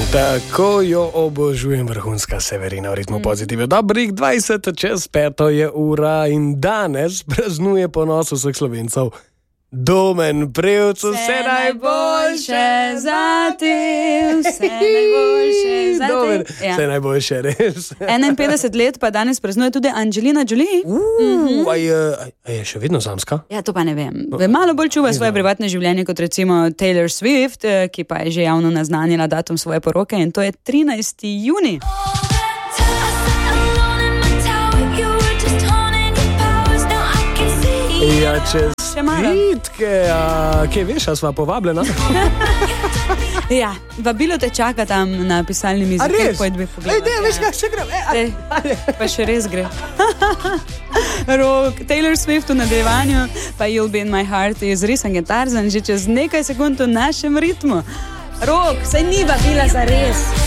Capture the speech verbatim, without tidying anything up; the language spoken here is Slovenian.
Tako jo obožujem, vrhunska Severina v ritmu pozitive. Dobrih dvajset čez peto je ura in danes praznuje ponos vseh Slovencev. Domen Prevc, vse najboljše za te, vse najboljše za te. Ja. Vse najboljše, res. enainpetdeset let pa danes praznuje tudi Angelina Jolie. Uh, mm-hmm. a, je, a je še vedno samska? Ja, to pa ne vem. Malo bolj čuva svoje privatne življenje kot recimo Taylor Swift, ki pa je že javno naznanila datum svoje poroke in to je trinajsti junij. Ja, čez Vitke, a kje veš, a sva povabljena? Ja, vabilo te čaka tam na pisalni mizi. A res? Pojdbi pogledati. Ej, ne, veš kaj, še grem. Ej, pa še res gre. Rok, Taylor Swift v nadaljevanju, pa You'll Be In My Heart je zrisan Tarzan že čez nekaj sekund v našem ritmu. Rok, saj ni vabila za res.